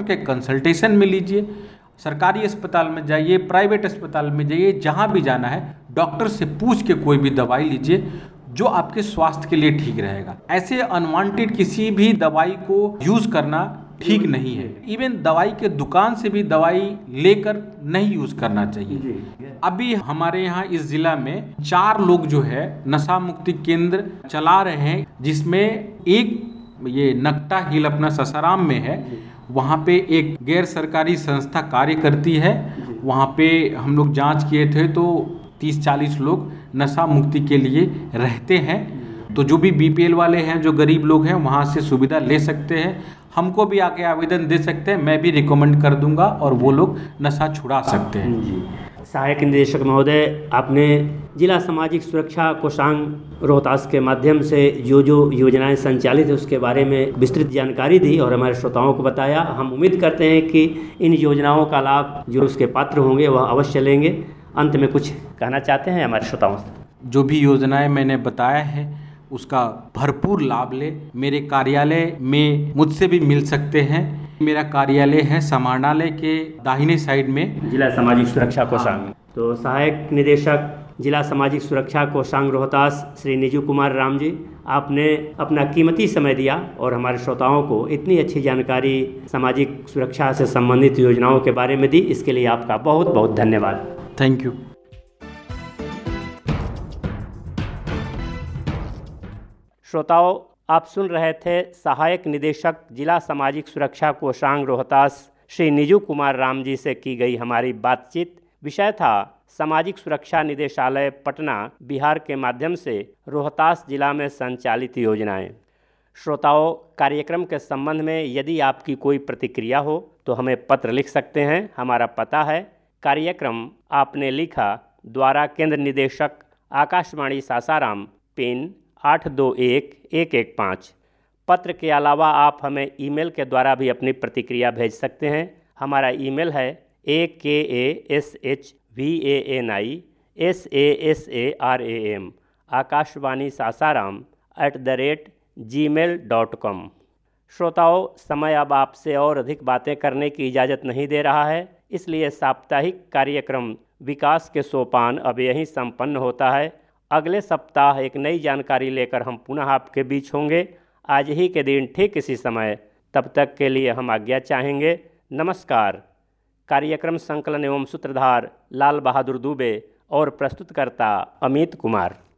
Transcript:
Doctor के consultation में लीजिए। सरकारी अस्पताल में जाइए, प्राइवेट अस्पताल में जाइए, जहाँ भी जाना है डॉक्टर से पूछ के कोई भी दवाई लीजिए जो आपके स्वास्थ्य के लिए ठीक रहेगा। ऐसे अनवांटेड किसी भी दवाई को यूज़ करना ठीक नहीं है। इवन दवाई के दुकान से भी दवाई लेकर नहीं यूज़ करना चाहिए। अभी हमारे यहाँ इस जिला में 4 लोग जो है नशा मुक्ति केंद्र चला रहे हैं, जिसमें एक ये नकटा हिल अपना ससाराम में है, वहाँ पे एक गैर सरकारी संस्था कार्य करती है। वहाँ पे हम लोग जांच किए थे तो 30-40 लोग नशा मुक्ति के लिए रहते हैं। तो जो भी बीपीएल वाले हैं, जो गरीब लोग हैं, वहाँ से सुविधा ले सकते हैं। हमको भी आके आवेदन दे सकते हैं, मैं भी रिकमेंड कर दूंगा और वो लोग नशा छुड़ा सकते हैं। जी, सहायक निदेशक महोदय, आपने जिला सामाजिक सुरक्षा कोषांग रोहतास के माध्यम से जो योजनाएं संचालित है उसके बारे में विस्तृत जानकारी दी और हमारे श्रोताओं को बताया। हम उम्मीद करते हैं कि इन योजनाओं का लाभ जो उसके पात्र होंगे वह अवश्य लेंगे। अंत में कुछ कहना चाहते हैं हमारे श्रोताओं से? जो भी योजनाएं मैंने बताया है उसका भरपूर लाभ ले। मेरे कार्यालय में मुझसे भी मिल सकते हैं। मेरा कार्यालय है समाहरणालय के दाहिने साइड में, जिला सामाजिक सुरक्षा कोषांग। तो सहायक निदेशक जिला सामाजिक सुरक्षा कोषांग रोहतास श्री निजू कुमार राम जी, आपने अपना कीमती समय दिया और हमारे श्रोताओं को इतनी अच्छी जानकारी सामाजिक सुरक्षा से संबंधित योजनाओं के बारे में दी। इसके लिए आपका बहुत बहुत धन्यवाद। Thank you. श्रोताओं, आप सुन रहे थे सहायक निदेशक जिला सामाजिक सुरक्षा कोषांग रोहतास श्री निजू कुमार राम जी से की गई हमारी बातचीत। विषय था सामाजिक सुरक्षा निदेशालय पटना बिहार के माध्यम से रोहतास जिला में संचालित योजनाएं। श्रोताओं, कार्यक्रम के संबंध में यदि आपकी कोई प्रतिक्रिया हो तो हमें पत्र लिख सकते हैं। हमारा पता है कार्यक्रम आपने लिखा द्वारा केंद्र निदेशक आकाशवाणी सासाराम, पिन 821115। पत्र के अलावा आप हमें ईमेल के द्वारा भी अपनी प्रतिक्रिया भेज सकते हैं। हमारा ईमेल है akashvani.sasaram आकाशवाणी sasaram@gmail.com। श्रोताओं, समय अब आपसे और अधिक बातें करने की इजाज़त नहीं दे रहा है, इसलिए साप्ताहिक कार्यक्रम विकास के सोपान अब यहीं संपन्न होता है। अगले सप्ताह एक नई जानकारी लेकर हम पुनः आपके बीच होंगे, आज ही के दिन ठीक इसी समय। तब तक के लिए हम आज्ञा चाहेंगे। नमस्कार। कार्यक्रम संकलन एवं सूत्रधार लाल बहादुर दुबे और प्रस्तुतकर्ता अमित कुमार।